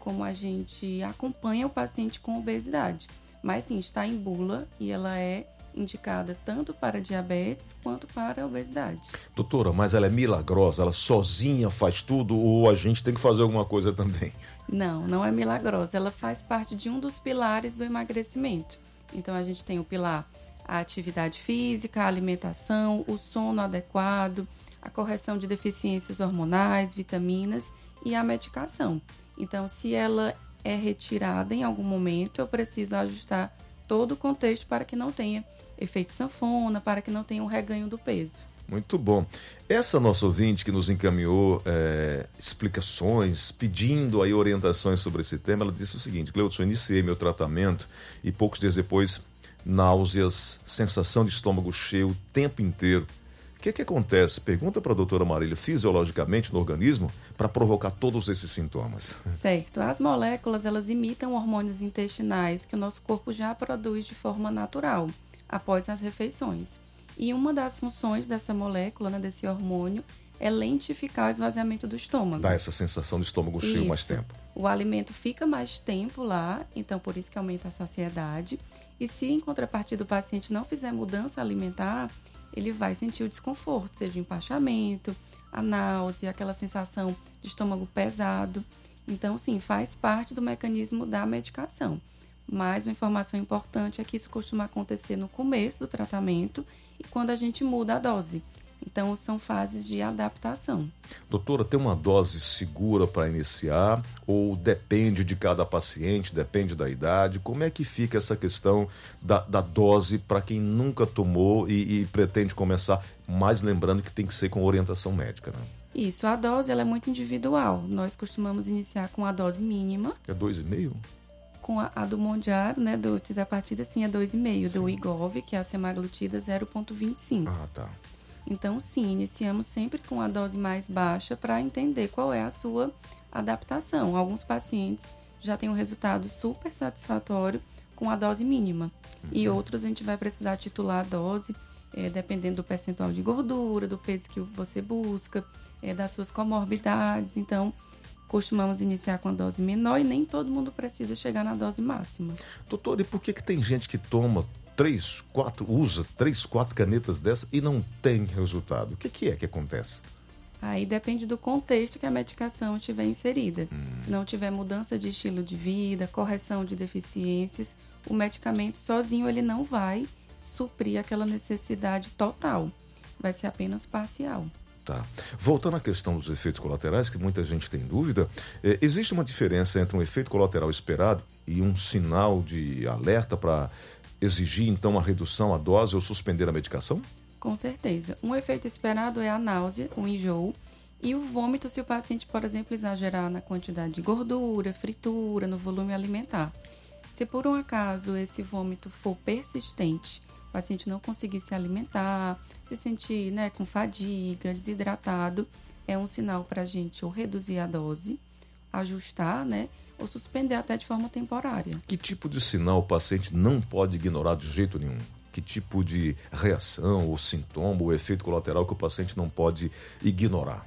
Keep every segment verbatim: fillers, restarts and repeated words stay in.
como a gente acompanha o paciente com obesidade. Mas sim, está em bula e ela é indicada tanto para diabetes quanto para obesidade. Doutora, mas ela é milagrosa? Ela sozinha faz tudo ou a gente tem que fazer alguma coisa também? Não, não é milagrosa. Ela faz parte de um dos pilares do emagrecimento. Então, a gente tem o pilar a atividade física, a alimentação, o sono adequado, a correção de deficiências hormonais, vitaminas e a medicação. Então, se ela é retirada em algum momento, eu preciso ajustar todo o contexto para que não tenha efeito sanfona, para que não tenha um reganho do peso. Muito bom. Essa nossa ouvinte que nos encaminhou é, explicações, pedindo aí orientações sobre esse tema, ela disse o seguinte: Cleudson, iniciei meu tratamento e poucos dias depois, náuseas, sensação de estômago cheio o tempo inteiro. O que que acontece? Pergunta para a doutora Marília, fisiologicamente no organismo, para provocar todos esses sintomas. Certo. As moléculas, elas imitam hormônios intestinais que o nosso corpo já produz de forma natural, após as refeições. E uma das funções dessa molécula, né, desse hormônio, é lentificar o esvaziamento do estômago. Dá essa sensação de estômago cheio Isso. mais tempo. O alimento fica mais tempo lá, então por isso que aumenta a saciedade. E se em contrapartida o paciente não fizer mudança alimentar, ele vai sentir o desconforto, seja o empachamento, a náusea, aquela sensação de estômago pesado. Então, sim, faz parte do mecanismo da medicação. Mas uma informação importante é que isso costuma acontecer no começo do tratamento e quando a gente muda a dose. Então, são fases de adaptação. Doutora, tem uma dose segura para iniciar ou depende de cada paciente, depende da idade? Como é que fica essa questão da, da dose para quem nunca tomou e, e pretende começar? Mas lembrando que tem que ser com orientação médica, né? Isso, a dose ela é muito individual. Nós costumamos iniciar com a dose mínima. É dois e meio? Com a, a do Mondiar, né, do Tisapartida, sim, é dois vírgula cinco. Do Wegovy, que é a semaglutida, zero vírgula vinte e cinco. Ah, tá. Então, sim, iniciamos sempre com a dose mais baixa para entender qual é a sua adaptação. Alguns pacientes já têm um resultado super satisfatório com a dose mínima. Uhum. E outros a gente vai precisar titular a dose, é, dependendo do percentual de gordura, do peso que você busca, é, das suas comorbidades. Então, costumamos iniciar com a dose menor e nem todo mundo precisa chegar na dose máxima. Doutor, e por que que tem gente que toma três, quatro, usa três, quatro canetas dessas e não tem resultado? O que que é que acontece? Aí depende do contexto que a medicação estiver inserida. Hum. Se não tiver mudança de estilo de vida, correção de deficiências, o medicamento sozinho ele não vai suprir aquela necessidade total. Vai ser apenas parcial. Tá. Voltando à questão dos efeitos colaterais, que muita gente tem dúvida, eh, existe uma diferença entre um efeito colateral esperado e um sinal de alerta para exigir, então, a redução, a dose ou suspender a medicação? Com certeza. Um efeito esperado é a náusea, o enjoo e o vômito se o paciente, por exemplo, exagerar na quantidade de gordura, fritura, no volume alimentar. Se por um acaso esse vômito for persistente, o paciente não conseguir se alimentar, se sentir, né, com fadiga, desidratado, é um sinal para a gente ou reduzir a dose, ajustar, né, ou suspender até de forma temporária. Que tipo de sinal o paciente não pode ignorar de jeito nenhum? Que tipo de reação, ou sintoma, ou efeito colateral que o paciente não pode ignorar?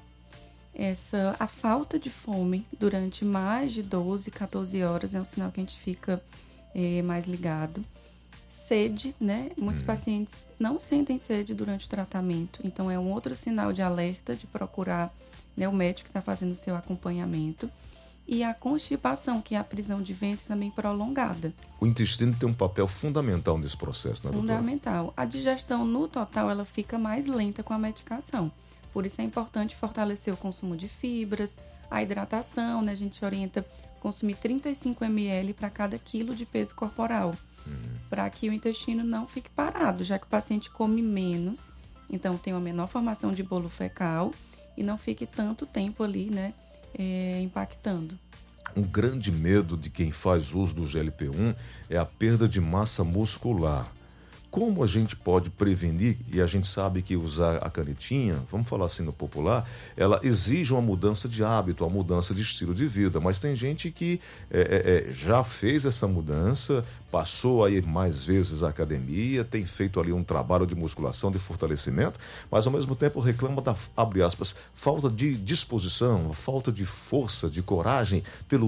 Essa, a falta de fome durante mais de doze, quatorze horas é um sinal que a gente fica é, mais ligado. Sede, né? Muitos hum. pacientes não sentem sede durante o tratamento, então é um outro sinal de alerta de procurar, né, o médico que está fazendo o seu acompanhamento. E a constipação, que é a prisão de ventre também prolongada. O intestino tem um papel fundamental nesse processo, né, doutora? Fundamental. A digestão, no total, ela fica mais lenta com a medicação. Por isso é importante fortalecer o consumo de fibras, a hidratação, né? A gente orienta consumir trinta e cinco mililitros para cada quilo de peso corporal, hum. para que o intestino não fique parado, já que o paciente come menos, então tem uma menor formação de bolo fecal e não fique tanto tempo ali, né? É, impactando. Um grande medo de quem faz uso do G L P um é a perda de massa muscular. Como a gente pode prevenir, e a gente sabe que usar a canetinha, vamos falar assim no popular, ela exige uma mudança de hábito, uma mudança de estilo de vida, mas tem gente que é, é, já fez essa mudança, passou aí mais vezes à academia, tem feito ali um trabalho de musculação, de fortalecimento, mas ao mesmo tempo reclama da, abre aspas, falta de disposição, falta de força, de coragem pelo